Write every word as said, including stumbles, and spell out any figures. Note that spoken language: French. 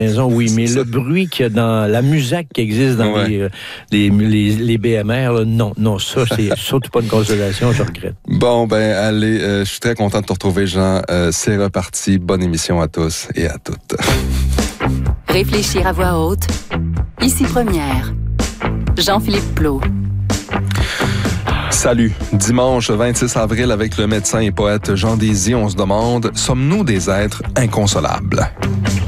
maison, oui, mais le bruit qu'il y a dans la musique qui existe dans ouais. les, euh, les, les, les B M R, là, non, non, ça, c'est surtout pas une consolation, je regrette. Bon, ben, allez, euh, je suis très content de te retrouver, Jean. Euh, c'est reparti. Bonne émission à tous et à toutes. Réfléchir à voix haute. Ici Première. Jean-Philippe Plot. Salut. Dimanche vingt-six avril, avec le médecin et poète Jean Désy, on se demande, sommes-nous des êtres inconsolables?